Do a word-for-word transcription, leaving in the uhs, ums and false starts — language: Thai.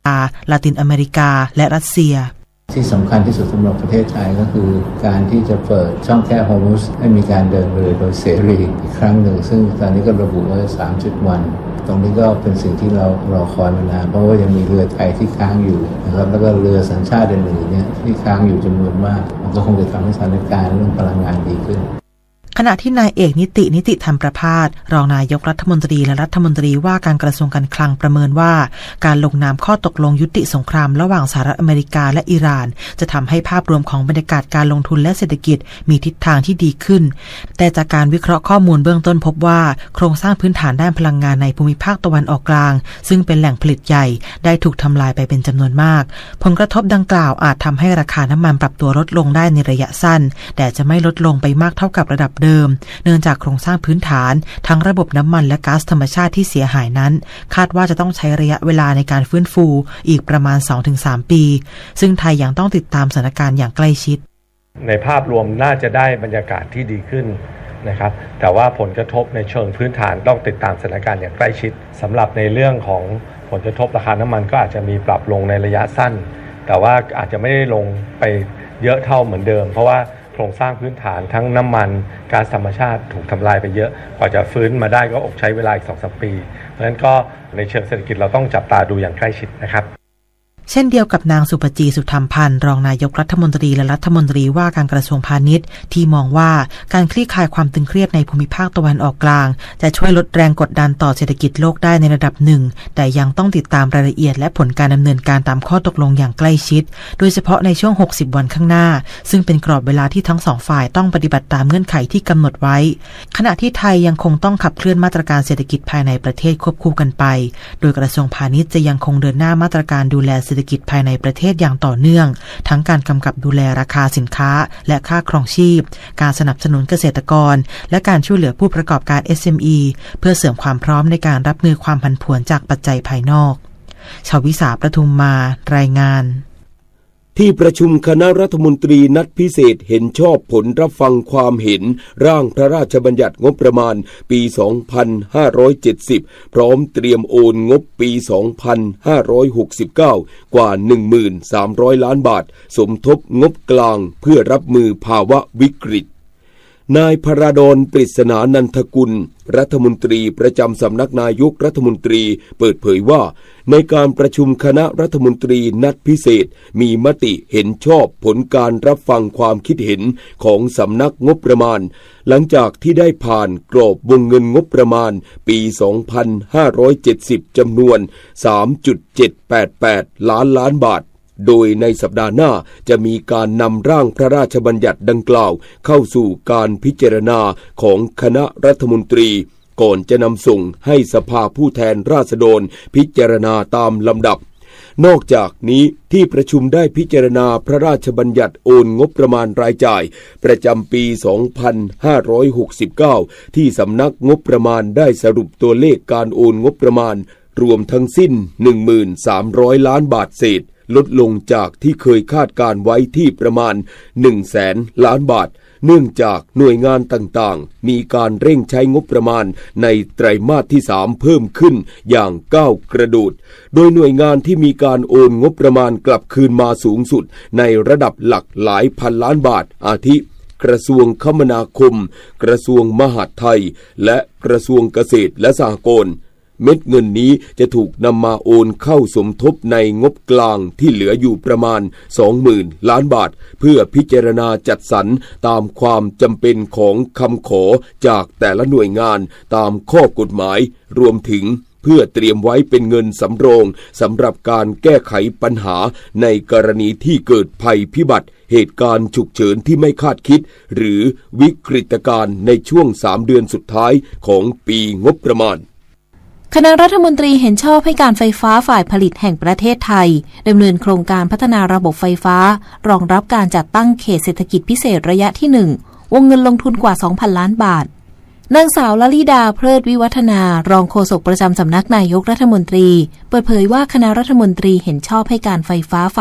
ลาตินอเมริกาและรัสเซียที่สำคัญที่สุดสำหรับประเทศไทยก็คือการที่จะเปิดช่องแคบฮอร์มุสให้มีการเดินเรือโดยเสรีอีกครั้งหนึ่งซึ่งตอนนี้ก็ระบุไว้สามสิบวันตรงนี้ก็เป็นสิ่งที่เรารอคอยมานานเพราะว่ายังมีเรือไทยที่ค้างอยู่นะครับแล้วก็เรือสัญชาติอื่นๆเนี่ยที่ค้างอยู่จำนวนมากมันก็คงจะทำให้สถานการณ์เรื่องพลังงานดีขึ้นขณะที่นายเอกนิตินิติธรรมประภาสรองนายกรัฐมนตรีและรัฐมนตรีว่าการกระทรวงการคลังประเมินว่าการลงนามข้อตกลงยุติสงครามระหว่างสหรัฐอเมริกาและอิหร่านจะทำให้ภาพรวมของบรรยากาศการลงทุนและเศรษฐกิจมีทิศทางที่ดีขึ้นแต่จากการวิเคราะห์ข้อมูลเบื้องต้นพบว่าโครงสร้างพื้นฐานด้านพลังงานในภูมิภาคตะวันออกกลางซึ่งเป็นแหล่งผลิตใหญ่ได้ถูกทำลายไปเป็นจำนวนมากผลกระทบดังกล่าวอาจทำให้ราคาน้ำมันปรับตัวลดลงได้ในระยะสั้นแต่จะไม่ลดลงไปมากเท่ากับระดับเดิมเนื่องจากโครงสร้างพื้นฐานทั้งระบบน้ำมันและก๊าซธรรมชาติที่เสียหายนั้นคาดว่าจะต้องใช้ระยะเวลาในการฟื้นฟูอีกประมาณ สองถึงสาม ปีซึ่งไทยยังต้องติดตามสถานการณ์อย่างใกล้ชิดในภาพรวมน่าจะได้บรรยากาศที่ดีขึ้นนะครับแต่ว่าผลกระทบในเชิงพื้นฐานต้องติดตามสถานการณ์อย่างใกล้ชิดสำหรับในเรื่องของผลกระทบราคาน้ำมันก็อาจจะมีปรับลงในระยะสั้นแต่ว่าอาจจะไม่ได้ลงไปเยอะเท่าเหมือนเดิมเพราะว่าโครงสร้างพื้นฐานทั้งน้ำมันก๊าซธรรมชาติถูกทำลายไปเยอะกว่าจะฟื้นมาได้ก็ใช้เวลาอีก สองถึงสาม ปีเพราะฉะนั้นก็ในเชิงเศรษฐกิจเราต้องจับตาดูอย่างใกล้ชิดนะครับเช่นเดียวกับนางสุปจีสุธรรมพันธ์รองนายกรัฐมนตรีและรัฐมนตรีว่าการกระทรวงพาณิชย์ที่มองว่าการคลี่คลายความตึงเครียดในภูมิภาคตะวันออกกลางจะช่วยลดแรงกดดันต่อเศรษฐกิจโลกได้ในระดับหนึ่งแต่ยังต้องติดตามรายละเอียดและผลการดำเนินการตามข้อตกลงอย่างใกล้ชิดโดยเฉพาะในช่วงหกสิบวันข้างหน้าซึ่งเป็นกรอบเวลาที่ทั้งสองฝ่ายต้องปฏิบัติตามเงื่อนไขที่กำหนดไว้ขณะที่ไทยยังคงต้องขับเคลื่อนมาตรการเศรษฐกิจภายในประเทศควบคู่กันไปโดยกระทรวงพาณิชย์จะยังคงเดินหน้ามาตรการดูแลเศรษฐกิจภายในประเทศอย่างต่อเนื่องทั้งการกำกับดูแลราคาสินค้าและค่าครองชีพการสนับสนุนเกษตรกรและการช่วยเหลือผู้ประกอบการ เอส เอ็ม อี เพื่อเสริมความพร้อมในการรับมือความผันผวนจากปัจจัยภายนอกชวิสาประทุมมารายงานที่ประชุมคณะรัฐมนตรีนัดพิเศษเห็นชอบผลรับฟังความเห็นร่างพระราชบัญญัติงบประมาณปี สองพันห้าร้อยเจ็ดสิบ พร้อมเตรียมโอนงบปี สองพันห้าร้อยหกสิบเก้า กว่า หนึ่งพันสามร้อย ล้านบาทสมทบงบกลางเพื่อรับมือภาวะวิกฤตนายพราดลปริศนานันทกุลรัฐมนตรีประจำสำนักนายกรัฐมนตรีเปิดเผยว่าในการประชุมคณะรัฐมนตรีนัดพิเศษมีมติเห็นชอบผลการรับฟังความคิดเห็นของสำนักงบประมาณหลังจากที่ได้ผ่านกรอบวงเงินงบประมาณปี สองพันห้าร้อยเจ็ดสิบ จำนวน สามจุดเจ็ดแปดแปด ล้านล้านบาทโดยในสัปดาห์หน้าจะมีการนำร่างพระราชบัญญัติดังกล่าวเข้าสู่การพิจารณาของคณะรัฐมนตรีก่อนจะนำส่งให้สภาผู้แทนราษฎรพิจารณาตามลำดับนอกจากนี้ที่ประชุมได้พิจารณาพระราชบัญญัติโอนงบประมาณรายจ่ายประจำปี สองพันห้าร้อยหกสิบเก้า ที่สำนักงบประมาณได้สรุปตัวเลขการโอนงบประมาณรวมทั้งสิ้น หนึ่งพันสามร้อย ล้านบาทเศษลดลงจากที่เคยคาดการไว้ที่ประมาณ หนึ่งแสน ล้านบาทเนื่องจากหน่วยงานต่างๆมีการเร่งใช้งบประมาณในไตรมาสที่สามเพิ่มขึ้นอย่างก้าวกระโดดโดยหน่วยงานที่มีการโอนงบประมาณกลับคืนมาสูงสุดในระดับหลักหลายพันล้านบาทอาทิกระทรวงคมนาคมกระทรวงมหาดไทยและกระทรวงเกษตรและสหกรณ์เม็ดเงินนี้จะถูกนำมาโอนเข้าสมทบในงบกลางที่เหลืออยู่ประมาณ สองหมื่น ล้านบาทเพื่อพิจารณาจัดสรรตามความจำเป็นของคำขอจากแต่ละหน่วยงานตามข้อกฎหมายรวมถึงเพื่อเตรียมไว้เป็นเงินสำรองสำหรับการแก้ไขปัญหาในกรณีที่เกิดภัยพิบัติเหตุการณ์ฉุกเฉินที่ไม่คาดคิดหรือวิกฤตการณ์ในช่วงสามเดือนสุดท้ายของปีงบประมาณคณะรัฐมนตรีเห็นชอบให้การไฟฟ้าฝ่ายผลิตแห่งประเทศไทยดำเนินโครงการพัฒนาระบบไฟฟ้ารองรับการจัดตั้งเขตเศรษฐกิจพิเศษระยะที่หนึ่งวงเงินลงทุนกว่า สองพัน ล้านบาทนางสาวลลิดาเพลิดวิวัฒนารองโฆษกประจำสำนักนายกรัฐมนตรีเปิดเผยว่าคณะรัฐมนตรีเห็นชอบให้การไฟฟ้า